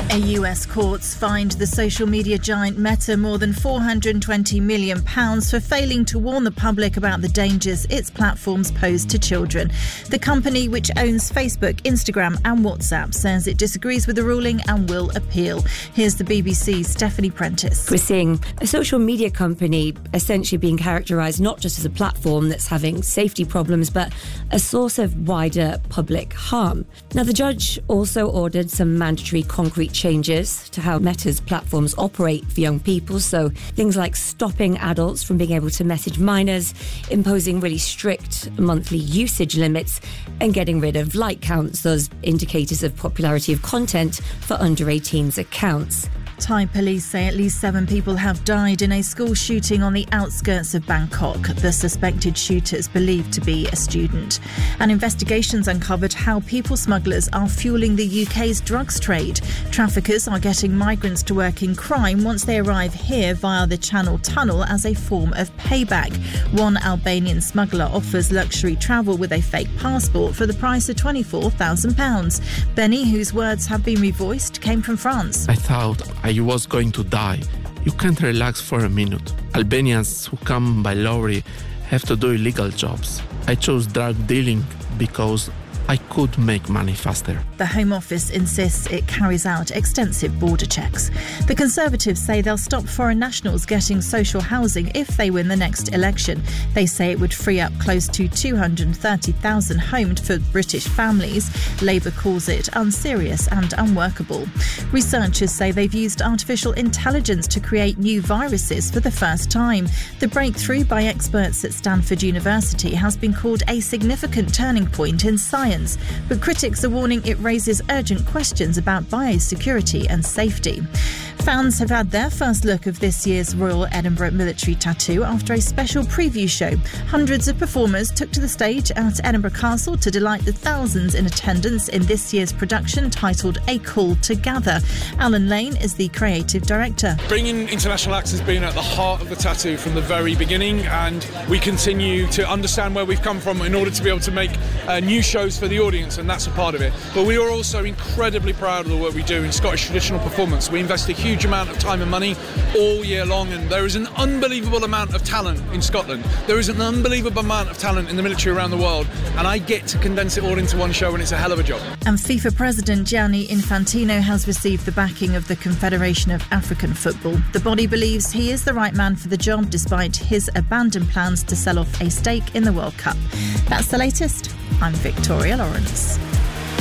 A US court's fined the social media giant Meta more than £420 million for failing to warn the public about the dangers its platforms pose to children. The company, which owns Facebook, Instagram and WhatsApp, says it disagrees with the ruling and will appeal. Here's the BBC's Stephanie Prentice. We're seeing a social media company essentially being characterised not just as a platform that's having safety problems, but a source of wider public harm. Now, the judge also ordered some mandatory concrete changes to how Meta's platforms operate for young people. So things like stopping adults from being able to message minors, imposing really strict monthly usage limits, and getting rid of like counts, those indicators of popularity of content for under 18s accounts. Thai police say at least 7 people have died in a school shooting on the outskirts of Bangkok. The suspected shooter is believed to be a student. And investigations uncovered how people smugglers are fueling the UK's drugs trade. Traffickers are getting migrants to work in crime once they arrive here via the Channel Tunnel as a form of payback. One Albanian smuggler offers luxury travel with a fake passport for the price of £24,000. Benny, whose words have been revoiced, came from France. I thought I was going to die. You can't relax for a minute. Albanians who come by lorry have to do illegal jobs. I chose drug dealing because I could make money faster. The Home Office insists it carries out extensive border checks. The Conservatives say they'll stop foreign nationals getting social housing if they win the next election. They say it would free up close to 230,000 homes for British families. Labour calls it unserious and unworkable. Researchers say they've used artificial intelligence to create new viruses for the first time. The breakthrough by experts at Stanford University has been called a significant turning point in science. But critics are warning it raises urgent questions about biosecurity and safety. Fans have had their first look of this year's Royal Edinburgh Military Tattoo after a special preview show. Hundreds of performers took to the stage at Edinburgh Castle to delight the thousands in attendance in this year's production titled A Call to Gather. Alan Lane is the creative director. Bringing international acts has been at the heart of the tattoo from the very beginning, and we continue to understand where we've come from in order to be able to make new shows for the audience, and that's a part of it. But we are also incredibly proud of the work we do in Scottish traditional performance. We invest a huge amount of time and money all year long, and there is an unbelievable amount of talent in Scotland. There is an unbelievable amount of talent in the military around the world, and I get to condense it all into one show, and it's a hell of a job. And FIFA President Gianni Infantino has received the backing of the Confederation of African Football. The body believes he is the right man for the job despite his abandoned plans to sell off a stake in the World Cup. That's the latest. I'm Victoria Lawrence.